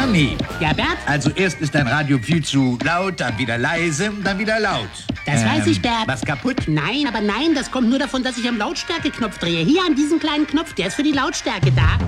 Conny. Ja, Bert? Also erst ist dein Radio viel zu laut, dann wieder leise, dann wieder laut. Das weiß ich, Bert. Was kaputt? Nein, aber nein, das kommt nur davon, dass ich am Lautstärkeknopf drehe. Hier an diesem kleinen Knopf, der ist für die Lautstärke da.